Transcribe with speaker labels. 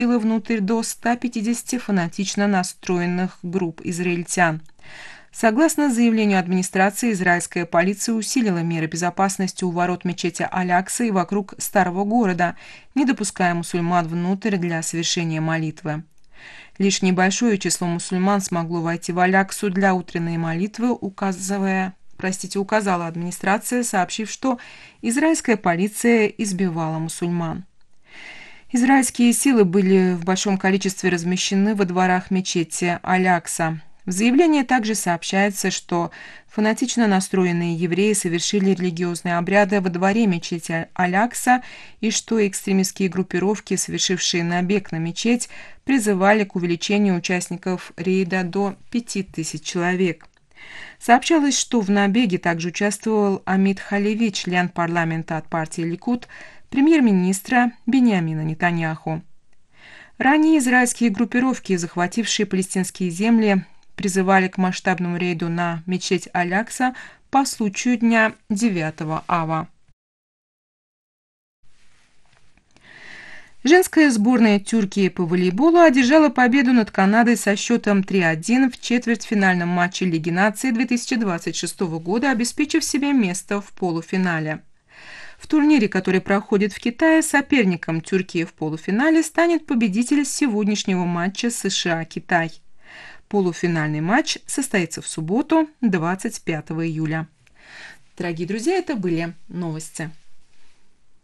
Speaker 1: внутрь до 150 фанатично настроенных групп израильтян. Согласно заявлению администрации, израильская полиция усилила меры безопасности у ворот мечети Аль-Акса и вокруг старого города, не допуская мусульман внутрь для совершения молитвы. Лишь небольшое число мусульман смогло войти в Аль-Аксу для утренней молитвы, указала администрация, сообщив, что израильская полиция избивала мусульман. Израильские силы были в большом количестве размещены во дворах мечети Аль-Акса. В заявлении также сообщается, что фанатично настроенные евреи совершили религиозные обряды во дворе мечети Аль-Акса и что экстремистские группировки, совершившие набег на мечеть, призывали к увеличению участников рейда до 5000 человек. Сообщалось, что в набеге также участвовал Амит Халеви, член парламента от партии Ликуд, премьер-министра Биньямина Нетаньяху. Ранее израильские группировки, захватившие палестинские земли, призывали к масштабному рейду на мечеть Аль-Акса по случаю дня 9 ава. Женская сборная Тюркии по волейболу одержала победу над Канадой со счетом 3-1 в четвертьфинальном матче Лиги наций 2026 года, обеспечив себе место в полуфинале. В турнире, который проходит в Китае, соперником Тюркии в полуфинале станет победитель сегодняшнего матча США-Китай. Полуфинальный матч состоится в субботу, 25 июля. Дорогие друзья, это были новости.